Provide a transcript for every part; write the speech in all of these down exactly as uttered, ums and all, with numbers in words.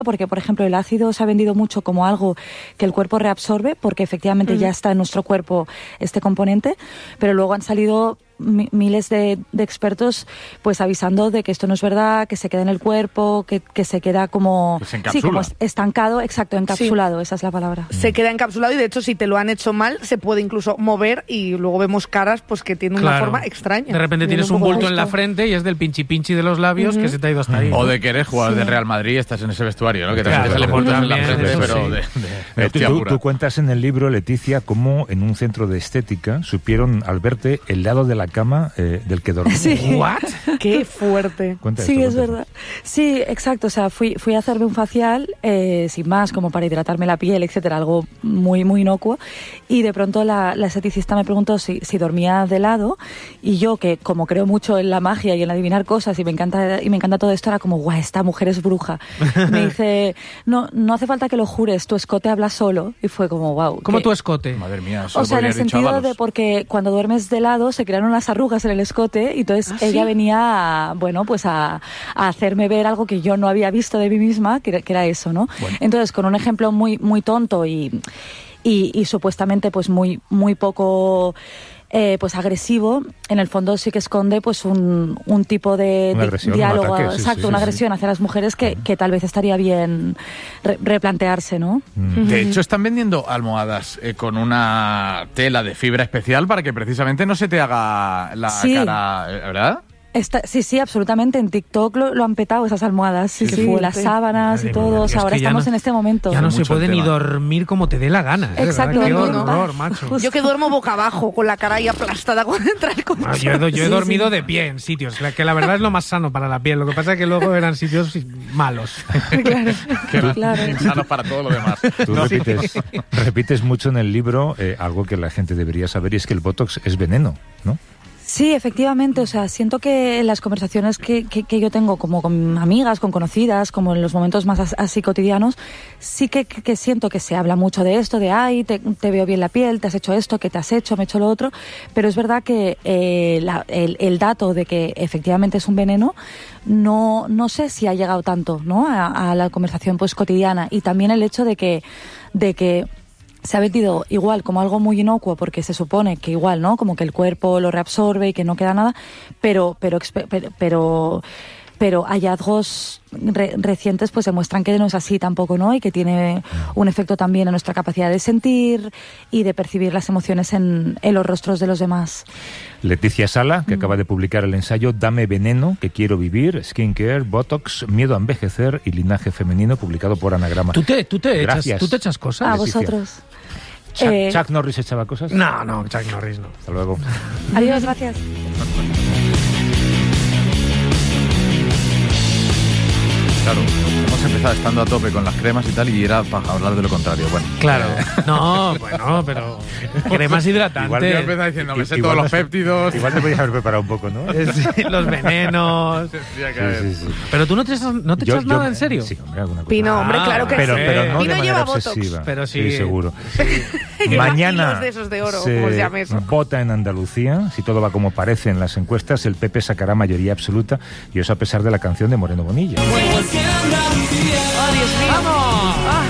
porque, por ejemplo, el ácido se ha vendido mucho como algo que el cuerpo reabsorbe, porque efectivamente uh-huh. ya está en nuestro cuerpo este componente, pero luego han salido mi- miles de, de expertos pues avisando de que esto no es verdad, que se queda en el cuerpo, que, que se queda como, que se encapsula. sí, como estancado, exacto, encapsulado, sí. esa es la palabra. Se queda encapsulado y de hecho si te lo han hecho mal se puede incluso mover y luego vemos caras pues que tienen Claro. una forma extraña. De repente Viene tienes un poco bulto en la esto. frente y es del pinchi pinchi de los labios uh-huh. que se te ha ido hasta ahí. O de que eres jugador Sí. de Real Madrid y estás en ese vestuario, ¿no? Que te Claro, sale claro, fotos en la también, frente, eso pero sí. de, de, de Eh, tú, hostia tú- pura. tú cuentas en el libro, Leticia, cómo en un centro de estética supieron al verte el lado de la cama eh, del que dormías. Sí. ¿What? Qué fuerte. Cuenta Sí, esto, es cuenta verdad. Sí, exacto. O sea, fui, fui a hacerme un facial, eh, sin más, como para hidratarme la piel, etcétera, algo muy, muy inocuo. Y de pronto la, la esteticista me preguntó si, si dormía de lado. Y yo, que como creo mucho en la magia y en adivinar cosas y me encanta, y me encanta todo esto, era como, guau, esta mujer es bruja. Me dice, no, no hace falta que lo jures, tu escote habla solo. Y fue como, wow. ¿Cómo tu escote? Madre mía, eso O sea, en el podría haber dicho sentido Ábalos. de porque cuando duermes de lado se crean unas arrugas en el escote y entonces ¿Ah, ella sí? venía a, bueno, pues a, a hacerme ver algo que yo no había visto de mí misma, que, era- que era eso, ¿no? Bueno. Entonces, con un ejemplo muy muy tonto y, y, y supuestamente pues muy muy poco eh, pues agresivo, en el fondo sí que esconde pues un, un tipo de, Una de agresión, un diálogo, ataque, sí, exacto, sí, una sí, agresión hacia las mujeres que, que tal vez estaría bien re- replantearse, ¿no? De hecho, están vendiendo almohadas eh, con una tela de fibra especial para que precisamente no se te haga la Sí. cara, eh, ¿verdad? Está, sí, sí, absolutamente. En TikTok lo, lo han petado esas almohadas. Sí, Qué sí, fuerte. las sábanas Madre y todo. mía, O es sea, ahora que ya estamos no- en este momento. Ya no Mucho se el puede ni tema. dormir como te dé la gana. ¿eh? Exacto, ¿Verdad? Qué no, no. horror, macho. Yo que duermo boca abajo, con la cara ahí aplastada cuando entra el Ah, colchón. yo, he, do- yo he Sí, dormido sí. de pie en sitios, la- que la verdad es lo más sano para la piel. Lo que pasa es que luego eran sitios malos. Claro, claro. Sanos para todo lo demás. Tú No. repites, repites mucho en el libro eh, algo que la gente debería saber y es que el Botox es veneno, ¿no? Sí, efectivamente. O sea, siento que en las conversaciones que, que, que yo tengo como con amigas, con conocidas, como en los momentos más as- así cotidianos, sí que, que, que siento que se habla mucho de esto, de ay, te, te veo bien la piel, te has hecho esto, que te has hecho, me he hecho lo otro. Pero es verdad que eh, la- el, el dato de que efectivamente es un veneno, no, no sé si ha llegado tanto, ¿no? A, a la conversación pues cotidiana. Y también el hecho de que, de que se ha vendido igual como algo muy inocuo porque se supone que igual, ¿no? Como que el cuerpo lo reabsorbe y que no queda nada, pero pero expe- pero pero, pero hallazgos re- recientes pues demuestran que no es así tampoco, ¿no? Y que tiene un efecto también en nuestra capacidad de sentir y de percibir las emociones en, en los rostros de los demás. Leticia Sala, que acaba de publicar el ensayo Dame veneno, que quiero vivir, skincare, botox, miedo a envejecer y linaje femenino, publicado por Anagrama. ¿Tú te, tú te, echas, Gracias. ¿tú te echas cosas? A Leticia. vosotros. Chuck, Eh, Chuck Norris echaba cosas. No, no, Chuck Norris no. Hasta luego. Adiós, gracias. Claro, hemos empezado estando a tope con las cremas y tal y era para hablar de lo contrario. Bueno, Claro. No, bueno, pero cremas hidratantes. Igual que empezaba diciendo, me sé Igual todos los no- péptidos. Igual te podías haber preparado un poco, ¿no? Sí, los venenos. Tendría que Sí, haber. sí, sí. Pero tú no te echas, no te Yo- echas yo- nada, ¿en serio? Sí, hombre, alguna cosa. Pino, hombre, Ah, claro que pero, sí. pero no Pino de manera lleva botox. obsesiva. Pero sí. seguro. Lleva Mañana kilos de esos de oro, se como se llame eso. vota en Andalucía. Si todo va como parece en las encuestas, el P P sacará mayoría absoluta, y eso a pesar de la canción de Moreno Bonilla. Oh, Dios mío. Ah,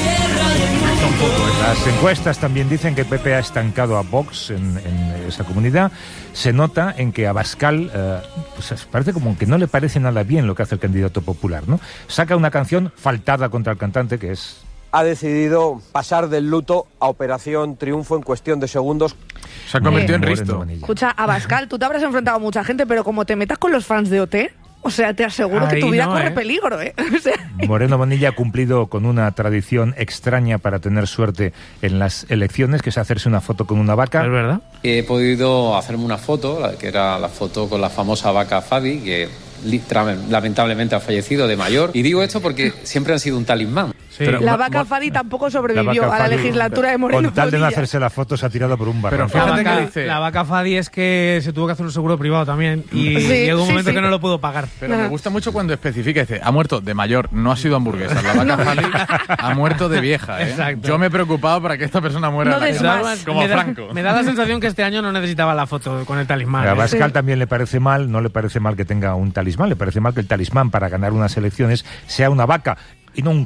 Las encuestas también dicen que el P P ha estancado a Vox en, en esa comunidad. Se nota en que Abascal eh, pues parece como que no le parece nada bien lo que hace el candidato popular, ¿no? Saca una canción faltada contra el cantante que es... Ha decidido pasar del luto a Operación Triunfo en cuestión de segundos. Se ha convertido en Moreno Risto. Bonilla. escucha, Abascal, tú te habrás enfrentado a mucha gente, pero como te metas con los fans de O T, o sea, te aseguro que Ahí tu vida no, corre ¿eh? peligro, ¿eh? O sea, Moreno Bonilla ha cumplido con una tradición extraña para tener suerte en las elecciones, que es hacerse una foto con una vaca. ¿Es verdad? He podido hacerme una foto, la- que era la foto con la famosa vaca Fadi, que li- tra- lamentablemente ha fallecido de mayor. Y digo esto porque siempre han sido un talismán. Sí. Pero- la Mo- vaca mo- Fadi tampoco La sobrevivió vaca a la Fadi, legislatura de Moreno con tal de no Bonilla. hacerse la foto, se ha tirado por un barranco. Pero La fíjate vaca, que dice- la vaca Fadi es que se tuvo que hacer un seguro privado también y Sí, llegó un sí, momento sí. que no lo pudo pagar. Pero me gusta mucho cuando especifica, dice, ha muerto de mayor, no ha sido hamburguesa. La vaca Fali ha muerto de vieja, ¿eh? Exacto. Yo me he preocupado para que esta persona muera No en la des cama, más. como me da, Franco. me da la sensación que este año no necesitaba la foto con el talismán. A ¿eh? Abascal también le parece mal, no le parece mal que tenga un talismán, le parece mal que el talismán para ganar unas elecciones sea una vaca. y no un